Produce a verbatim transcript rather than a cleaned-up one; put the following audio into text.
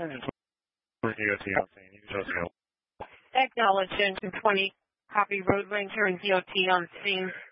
For D O T on scene. You can show us the Acknowledged, engine twenty. Copy, Road Ranger and D O T on scene.